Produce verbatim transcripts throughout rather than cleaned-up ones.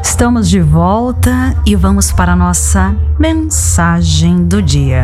Estamos de volta e vamos para a nossa mensagem do dia.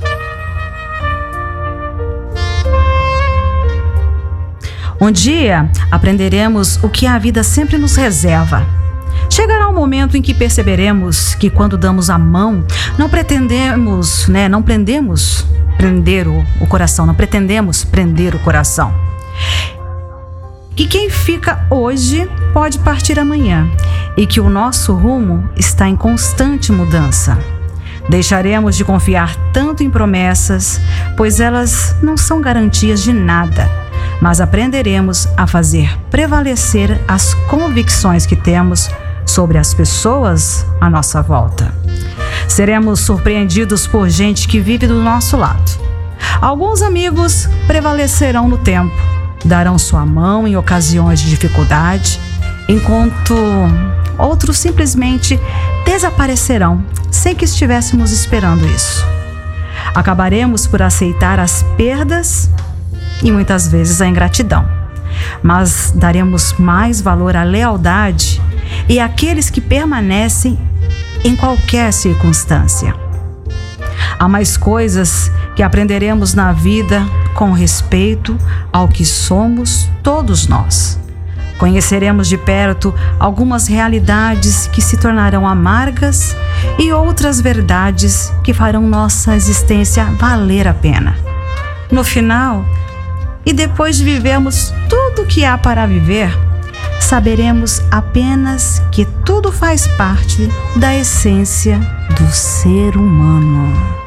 Um dia aprenderemos o que a vida sempre nos reserva. Chegará um momento em que perceberemos que quando damos a mão, não pretendemos, né, não prendemos prender o, o coração, não pretendemos prender o coração. Que quem fica hoje pode partir amanhã e que o nosso rumo está em constante mudança. Deixaremos de confiar tanto em promessas, pois elas não são garantias de nada, mas aprenderemos a fazer prevalecer as convicções que temos sobre as pessoas à nossa volta. Seremos surpreendidos por gente que vive do nosso lado. Alguns amigos prevalecerão no tempo, darão sua mão em ocasiões de dificuldade, enquanto outros simplesmente desaparecerão sem que estivéssemos esperando isso. Acabaremos por aceitar as perdas e muitas vezes a ingratidão, mas daremos mais valor à lealdade e àqueles que permanecem em qualquer circunstância. Há mais coisas que aprenderemos na vida com respeito ao que somos todos nós. Conheceremos de perto algumas realidades que se tornarão amargas e outras verdades que farão nossa existência valer a pena. No final, e depois de vivermos tudo o que há para viver, saberemos apenas que tudo faz parte da essência do ser humano.